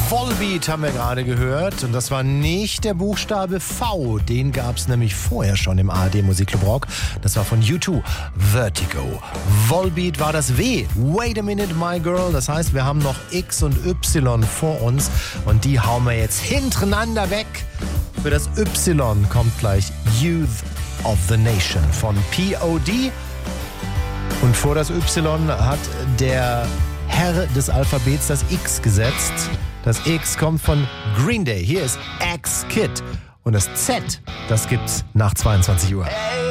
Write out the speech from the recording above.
Volbeat haben wir gerade gehört und das war nicht der Buchstabe V, den gab es nämlich vorher schon im ARD Musikclub Rock. Das war von U2, Vertigo. Volbeat war das W, Wait a Minute My Girl, das heißt wir haben noch X und Y vor uns und die hauen wir jetzt hintereinander weg. Für das Y kommt gleich Youth of the Nation von P.O.D. Und vor das Y hat der Herr des Alphabets das X gesetzt. Das X kommt von Green Day. Hier ist X-Kid. Und das Z, das gibt's nach 22 Uhr.